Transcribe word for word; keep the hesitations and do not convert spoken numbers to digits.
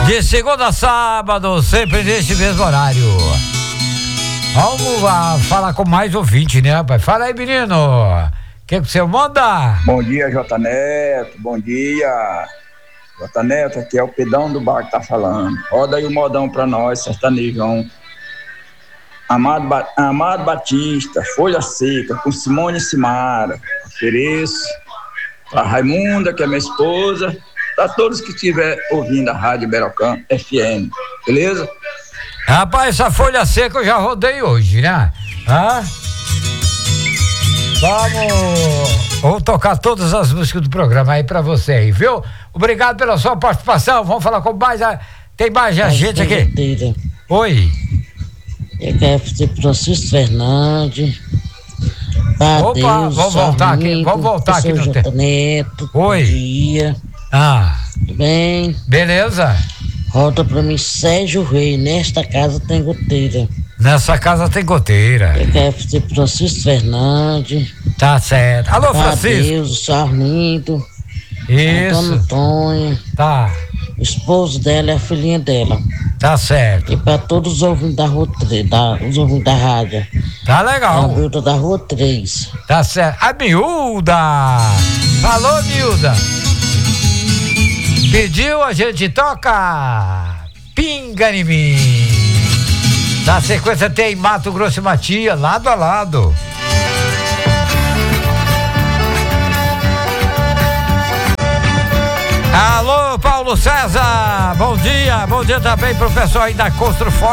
De segunda a sábado, sempre neste mesmo horário. Vamos lá falar com mais ouvinte, né, rapaz? Fala aí, menino. O que que você manda? Bom dia, J Neto. Bom dia. J Neto, aqui é o Pedão do Bar que tá falando. Roda aí o modão pra nós, sertanejão. Amado, ba- Amado Batista, Folha Seca, com Simone e Simara. Ofereço pra Raimunda, que é minha esposa, pra todos que estiver ouvindo a Rádio Berocã F M, beleza? Rapaz, essa folha seca eu já rodei hoje, né? Ah? Vamos, vou tocar todas as músicas do programa aí pra você aí, viu? Obrigado pela sua participação. Vamos falar com mais a, tem mais a gente aqui. Inteira. Oi. Eu quero fazer Francisco Fernandes. Opa, vamos voltar aqui, vamos voltar aqui no tempo. Neto. Oi. Bom dia. Ah. Tudo bem? Beleza? Roda pra mim Sérgio Rei, nesta casa tem goteira. Nessa casa tem goteira. Eu quero fazer Francisco Fernandes. Tá certo. Alô, Francisco. Deus, o Sarmindo. Isso. Antônio Antônio. Tá. O esposo dela é a filhinha dela. Tá certo. E pra todos os ouvintes da rua três, da, os ouvintes da rádio. Tá legal. A miúda da rua três. Tá certo. A miúda. Falou, miúda. Pediu, a gente toca. Pinga em mim. Na sequência tem Mato Grosso e Matias, lado a lado. Alô, Paulo César, bom dia, bom dia também, professor aí da Construforte.